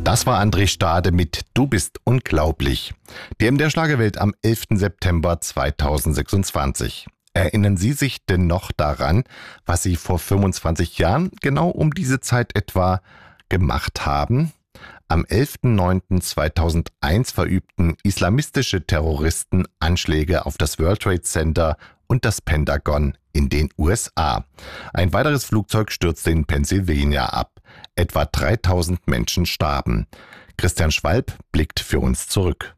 Das war André Stade mit Du bist unglaublich. Der MDR Schlagerwelt am 11. September 2026. Erinnern Sie sich denn noch daran, was Sie vor 25 Jahren genau um diese Zeit etwa gemacht haben? Am 11.09.2001 verübten islamistische Terroristen Anschläge auf das World Trade Center und das Pentagon in den USA. Ein weiteres Flugzeug stürzte in Pennsylvania ab. Etwa 3000 Menschen starben. Christian Schwalb blickt für uns zurück.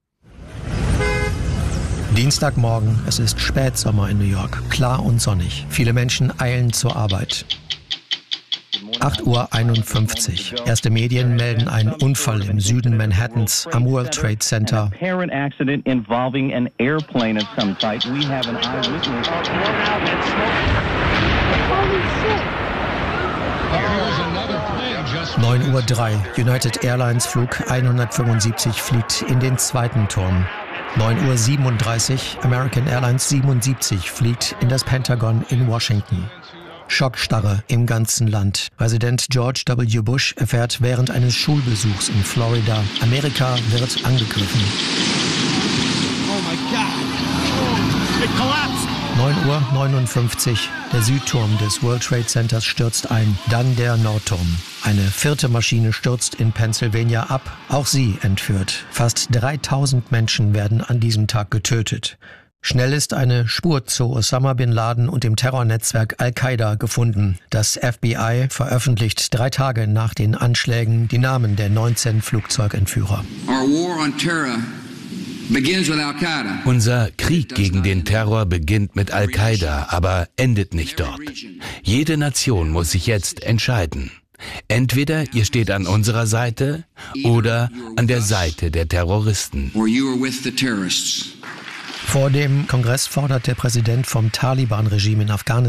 Dienstagmorgen, es ist Spätsommer in New York, klar und sonnig. Viele Menschen eilen zur Arbeit. 8:51 Uhr. Erste Medien melden einen Unfall im Süden Manhattans am World Trade Center. (9:03 Uhr). United Airlines Flug 175 fliegt in den zweiten Turm. 9:37 Uhr. American Airlines 77 fliegt in das Pentagon in Washington. Schockstarre im ganzen Land. Präsident George W. Bush erfährt während eines Schulbesuchs in Florida, Amerika wird angegriffen. Oh my God. Oh, it collapsed. 9:59 Uhr. Der Südturm des World Trade Centers stürzt ein, dann der Nordturm. Eine vierte Maschine stürzt in Pennsylvania ab, auch sie entführt. Fast 3000 Menschen werden an diesem Tag getötet. Schnell ist eine Spur zu Osama Bin Laden und dem Terrornetzwerk Al-Qaida gefunden. Das FBI veröffentlicht 3 Tage nach den Anschlägen die Namen der 19 Flugzeugentführer. Unser Krieg gegen den Terror beginnt mit Al-Qaida, aber endet nicht dort. Jede Nation muss sich jetzt entscheiden. Entweder ihr steht an unserer Seite oder an der Seite der Terroristen. Vor dem Kongress fordert der Präsident vom Taliban-Regime in Afghanistan